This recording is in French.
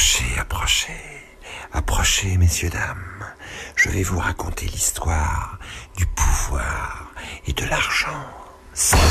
Approchez, approchez, approchez, messieurs, dames. Je vais vous raconter l'histoire du pouvoir et de l'argent.